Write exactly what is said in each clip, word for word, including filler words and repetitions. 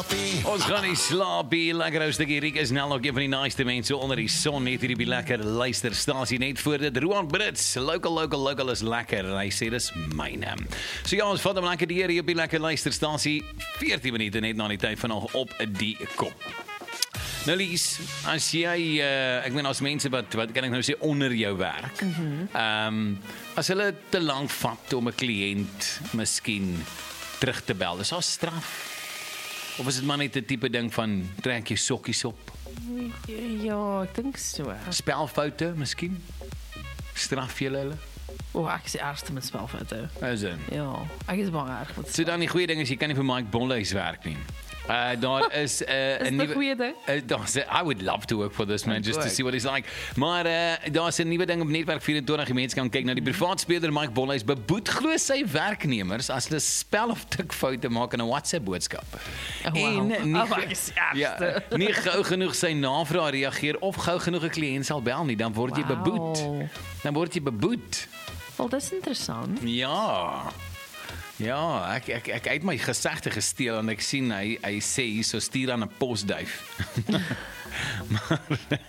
Ons gaan nie slaap hier, lekker ou stukkie Riek is nou nog een van die naaste mense onder die son, net hierdie lekker luisterstasie net voor dit. Roan Brits, local, local, local is lekker, en hy sê dis myne. So ja, ons vat hem lekker die hier op die lekker luisterstasie, veertien minute net na die tyd van nog op die kop. Nou Lies, as jy, uh, ek meen as mense wat, wat kan ek nou sê, onder jou werk, mm-hmm. um, as hulle te lang vat om 'n kliënt miskien terug te bel, is daar straf? Of is dit maar net 'n tipe ding van trek jy sokkies op? Ja, ek dink so. Spelfoute miskien? Straf jy hulle? O, ek is die ergste met spelfoute. Is dit? Ja, ek is baie erg met So dan die goeie ding is jy kan nie vir Mike Bolhuis werk nie. Uh, daar is 'n uh, 'n nuwe goeie ding. Uh, daar's 'n- I would love to work for this man Ek just to ook. see what he's like. Maar uh, daar's 'n nuwe ding op Netwerk vyf en twintig. Die mense kan kyk na die privaat speler Mike Bolhuis beboet glo sy werknemers as hulle spel of tikfoute maak in 'n WhatsApp boodskap. Oh, wow. En nie, Oh, ek is die ja, ergste. nie gou genoeg sy navraag reageer of gou genoeg 'n kliënt sal bel nie, dan word jy Wow. beboet. Dan word jy beboet. Wel, dis interessant. Ja. Ja, ek ek ek het my gesegde gesteel en ek sien hy hy sê hierso stuur aan 'n posduif. maar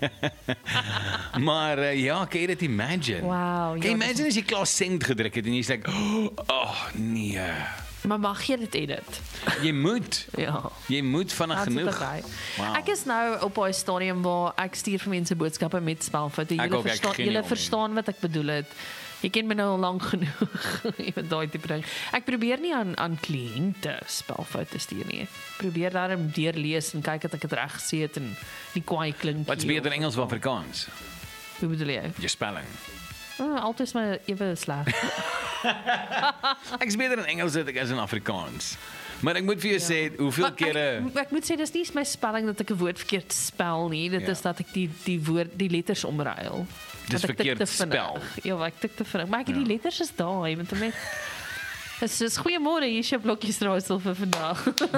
maar uh, ja, kan jy dit imagine? Wow, Kan jy ja, imagine as jy klaar send gedruk het en jy's like, "Oh, nee." Maar mag jy dit edit? Jy moet. Ja. Jy moet vinnig That's genoeg. okay. Wow. Ek is nou op 'n stadium waar ek stuur vir mense boodskappe met spelfoute. Ek Julle ook, ek verstaan, geen julle idee. verstaan wat ek bedoel het. Jy ken my nou al lank genoeg. Jy weet daai tipe ding. Ek probeer nie aan aan kliënte spelfoute stuur nie. Ek probeer daarom deurlees en kyk dat ek dit reg gesê het en nie kwaai klink. Wat's beter Engels of Afrikaans? Hoe bedoel jy? Jou spelling. Oh, altyd is my ewe sleg. Ek is beter in Engels as ek is in Afrikaans. Maar ek moet vir jou ja. sê, hoeveel Maar kere Ek, ek moet sê dis nie my spelling dat ek 'n woord verkeerd spel nie. Dit Ja. is dat ek die die woord die letters omruil. Dis Dat ek tik verkeerd te vinnig. spel. Ja, ek tik te vinnig. Maar ek het die letters is daar, jy moet hom net. Dis is goeiemôre, hier is jou blokkies raaisel vir vandag.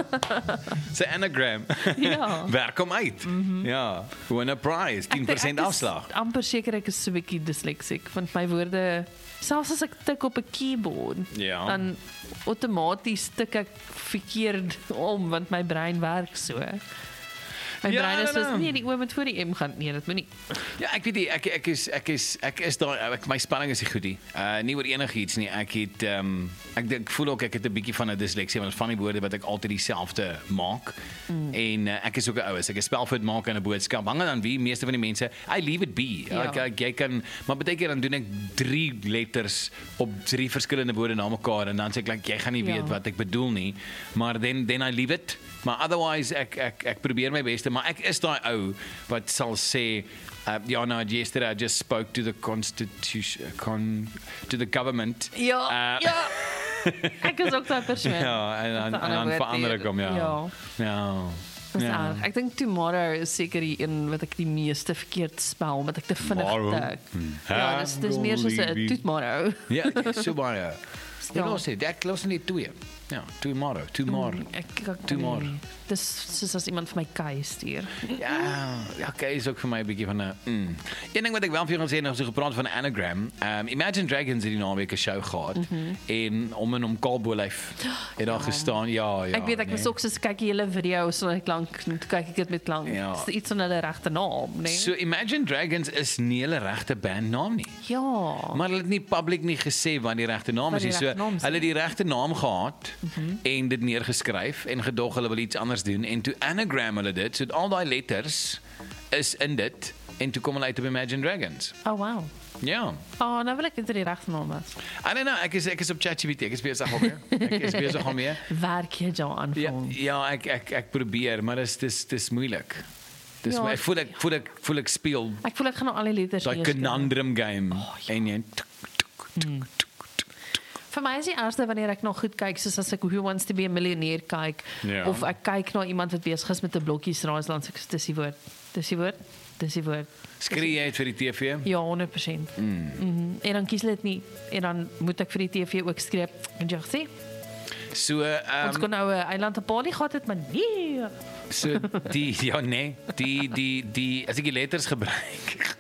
sy anagram. Ja. Werk hom uit. Mm-hmm. Ja, win a prize, tien persent Ek is afslag. amper seker ek is so 'n bietjie disleksiek, want my woorde, selfs as ek tik op 'n keyboard, Ja. dan outomaties tik ek verkeerd om, want my brein werk so. My Ja, brein is nee, so, nee. nee, die oom moet voor die M gaan. Nee, dit moet nie. Ja, ek weet nie, ek ek is ek is ek is daar ek, my spelling is nie goed nie. Uh nie oor enigiets nie. Ek het ehm um, ek dink voel ook ek het 'n bietjie van 'n disleksie want van die woorde wat ek altyd dieselfde maak. Mm. En uh, ek is ook 'n ou, as ek 'n spelfout maak in 'n boodskap, hang dan wie meeste van die mense, I leave it be. Ja. Ek, ek jy kan maar baie keer dan doen ek drie letters op drie verskillende woorde na mekaar en dan sê ek like, jy gaan nie Ja. weet wat ek bedoel nie. Maar then then I leave it. Maar otherwise ek ek ek probeer my beste, maar ek is daai ou wat sal sê uh, ja no yesterday I just spoke to the constitution con to the government. Ja, Uh, ja. Ek is ook daai persoon. Ja, en dan Dat 'n en dan ander woord verander ek hom ja. Ja. Ja. Dis Ja. erg. Ek dink tomorrow is seker die een wat ek die meeste verkeerd spel, wat ek te vinnig Tomorrow? tik. Hmm. Ja, dis dis meer soos 'n Hangoli. tomorrow. Ja, so baie. Ja. Jy los dit, ek los nie twee. Ja, tomorrow, tomorrow. Ek ek Tomorrow. nee. Dis soos as iemand vir my kei stuur. Ja, ja, okay, is ook vir my 'n bietjie van 'n mm. Een ding wat ek wel vir jou gaan sê, nou so gepraat van 'n anagram. Um, Imagine Dragons het die naweek 'n show gehad mm -hmm. en om en om Kaalbolyf het daar gestaan. Ja, ja. Ek weet ek nee. moes ook soos kyk die hele video so net lank, toe kyk ek dit met klank. Ja. Dis iets van hulle regte naam, né? Nee? So Imagine Dragons is nie hulle regte bandnaam nie. Ja. Maar hulle het nie public nie gesê wat die regte naam Wat is nie. die So regte naam is hulle het nie. die regte naam gehad mm -hmm. en dit neergeskryf en gedog hulle wil iets anders doen en toe anagram hulle dit. So al daai letters is in dit en toe kom hulle uit op Imagine Dragons. Oh wow. Ja. Oh, nou wil ek dit die regte naam is. I don't know, ek is ek is op ChatGPT. Ek is besig om weer. Ek is besig om weer. Werk jy daar aan Ja, van? ja, ek ek ek probeer, maar dis dis dis moeilik. Dis Ja, ja, ek- ek voel ek voel ek voel ek speel Ek voel ek gaan nou al die letters daai lees ken. conundrum game oh, ja. en jy tuk, tuk, tuk, Hmm. tuk, tuk, tuk. Vir my is die eerste wanneer ek nog goed kyk, soos as ek Who Wants to be a Millionaire kyk, Ja. of ek kyk na iemand wat besig is met 'n blokkies raaisland, ek sê dis die woord. Dis die woord. Dis die woord. Skree jy uit vir die T V? Ja, honderd persent. Mm. Mm-hmm. En dan kies hulle dit nie. En dan moet ek vir die T V ook skreeu. En jy sê, So ehm ons kon nou 'n eiland op Bali gehad het, maar nee. so die ja nee, die die die as ek die letters gebruik.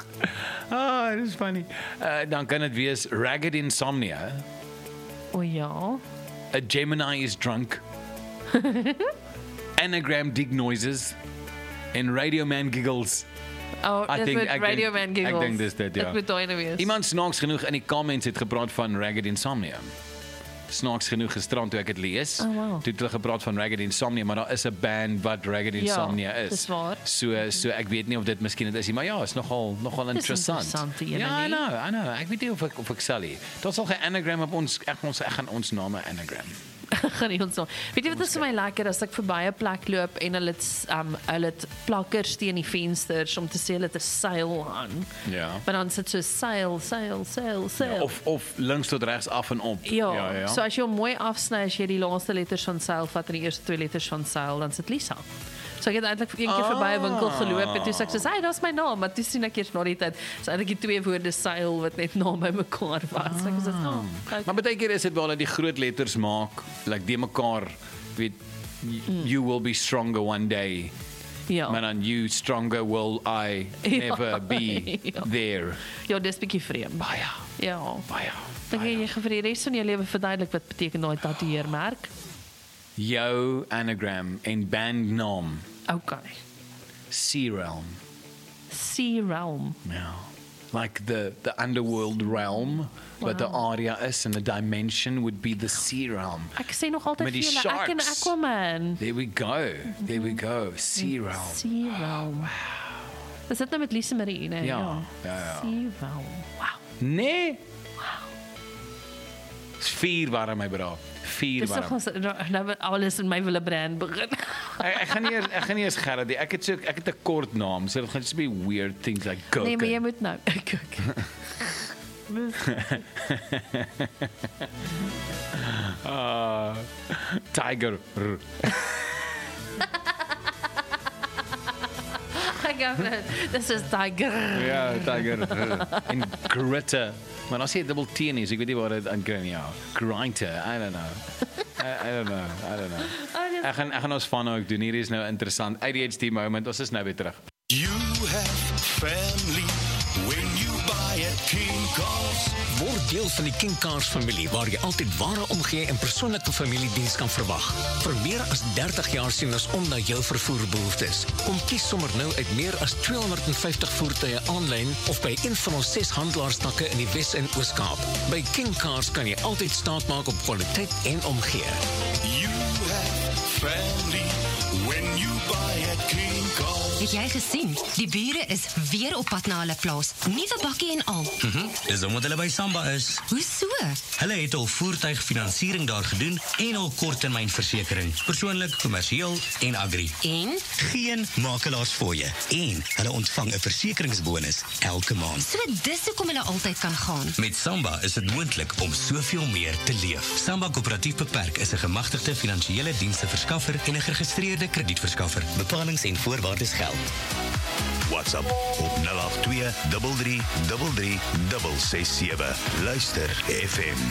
Ah, oh, dis funny. Uh, dan kan dit wees ragged insomnia. O ja. A Gemini is drunk. Anagram Dig Noises en Radio Man Giggles. Oh, I dit think- moet ek Radio denk- Man ek Giggles. denk dis dit, ja. Dit moet daai nou wees. Iemand snaaks genoeg in die comments het gepraat van Ragged Insomnia. Snaaks genoeg gisterand toe ek dit lees. Oh, wow. Toe het hulle gepraat van Ragged Insomnia, maar daar is 'n band wat Ragged Insomnia is. dis waar. So so ek weet nie of dit miskien dit is nie, maar ja, is nogal nogal Dis interessant. interessante ene, Ja, I nie? know, I know. Ek weet nie of ek of ek sal nie. Daar sal geen anagram op ons ek ons ek gaan ons name anagram. gaan nie ons so. Weet jy wat is vir my lekker as ek verby 'n plek loop en hulle het um hulle het plakkers teen die vensters om te sê hulle het 'n seil aan. Ja. Maar dan sit so seil, seil, seil, seil. Ja, of of links tot regs af en op. Ja, ja, ja. so as jy hom mooi afsny, as jy die laaste letters van seil vat en die eerste twee letters van seil, dan sit Lisa. So ek het eintlik een keer verby 'n winkel geloop en toe sê ek so, "Hey, daar's my naam," maar toe sien ek eers na die tyd, so eintlik die twee woorde seil wat net na by mekaar was. So ek sê, "Oh, kyk." Maar baie keer is dit waar hulle die groot letters maak, like die mekaar, weet mm. you will be stronger one day. Ja. Maar dan you stronger will I never be Ja. there. Ja, dis bietjie vreemd. Baie, Ja. baie. Dink jy jy gaan vir die res van jou lewe verduidelik wat beteken daai tatoeëermerk? Jou anagram en bandnaam Okay. Sea Realm. Sea Realm. Ja. Like the the underworld realm, but the Wow. area is and the dimension would be the sea realm. Ek sê nog altyd Met vir die julle ek en sharks. Aquaman. There we go. There we go. Sea realm. Sea Realm. Dis dit nou met Lise Marie, nee. Ja, ja, ja. Sea Realm. Wow. Nee. Dis vier warm my bra. Vier Dis warm. nog ons nou alles in my wille brand begin. Ek, ek gaan nie eers- ek gaan nie eens Gerard nie. Ek het so ek het 'n kort naam, so dit gaan just be weird things like coke. Nee, maar jy moet nou kyk. Ah, Tiger. Ek gaan dis is Tiger. Ja, Tiger. En Gritter. Maar as jy dubbel T nie, so ek weet nie waar dit aan kry nie. Ja. Grinder, I don't know. I, I don't know. I don't know. Oh, dis- Ek gaan ek gaan ons van ook doen. Hier is nou interessant. A D H D moment. Ons is nou weer terug. You have family when you buy at King Cars. Word deel van die King Cars familie waar jy altyd ware omgee en persoonlike familiediens kan verwag. Vir meer as dertig jaar sien ons om na jou vervoerbehoeftes. Kom kies sommer nou uit meer as tweehonderd vyftig voertuie aanlyn of by een van ons ses handelaarstakke in die Wes- en Oos-Kaap. By King Cars kan jy altyd staatmaak op kwaliteit en omgee. You have family when you buy at King Cars. Het jy gesien? Die bure is weer op pad na hulle plaas. Nuwe bakkie en al. Mhm, dis omdat hulle by Samba is. Hoe so? Hulle het al voertuigfinansiering daar gedoen en al korttermynversekering, persoonlik, kommersieel en agri. En? Geen makelaars fooie en hulle ontvang 'n versekeringsbonus elke maand. So dis hoekom hulle altyd kan gaan. Met Samba is dit moontlik om soveel meer te leef. Samba Koöperatief Beperk is 'n gemagtigde finansiële diensteverskaffer en 'n geregistreerde kredietverskaffer. Bepalings en voorwaardes geld. WhatsApp op nul agt twee drie drie drie drie ses ses sewe. Luister F M.